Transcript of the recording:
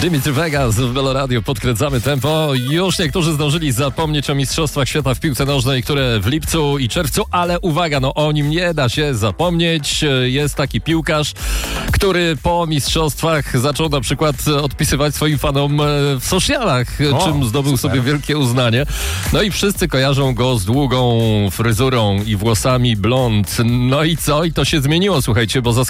Dimitri Vegas w Velo Radio, podkręcamy tempo. Już niektórzy zdążyli zapomnieć o Mistrzostwach Świata w piłce nożnej, które w lipcu i czerwcu, ale uwaga, o nim nie da się zapomnieć. Jest taki piłkarz, który po mistrzostwach zaczął na przykład odpisywać swoim fanom w socialach, czym zdobył sobie wielkie uznanie. No i wszyscy kojarzą go z długą fryzurą i włosami blond. No i co? I to się zmieniło, słuchajcie, bo